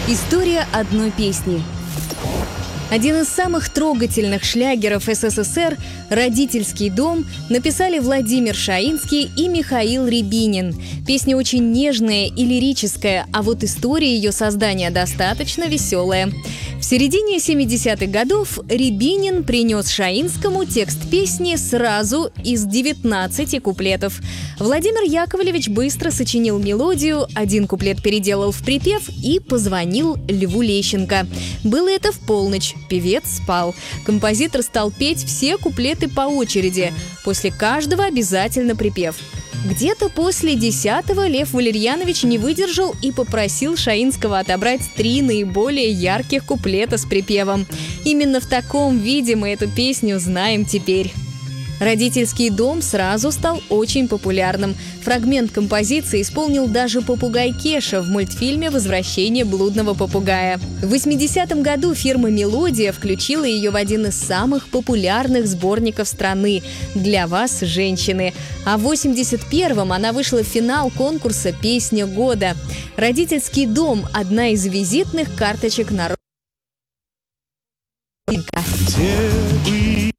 История одной песни. Один из самых трогательных шлягеров СССР «Родительский дом» написали Владимир Шаинский и Михаил Рябинин. Песня очень нежная и лирическая, а вот история ее создания достаточно веселая. В середине 70-х годов Рябинин принес Шаинскому текст песни сразу из 19 куплетов. Владимир Яковлевич быстро сочинил мелодию, один куплет переделал в припев и позвонил Льву Лещенко. Было это в полночь. Певец спал. Композитор стал петь все куплеты по очереди. После каждого обязательно припев. Где-то после 10-го Лев Валерьянович не выдержал и попросил Шаинского отобрать 3 наиболее ярких куплета с припевом. Именно в таком виде мы эту песню знаем теперь. «Родительский дом» сразу стал очень популярным. Фрагмент композиции исполнил даже попугай Кеша в мультфильме «Возвращение блудного попугая». В 80-м году фирма «Мелодия» включила ее в один из самых популярных сборников страны «Для вас, женщины». А в 81-м она вышла в финал конкурса «Песня года». «Родительский дом» – одна из визитных карточек народа.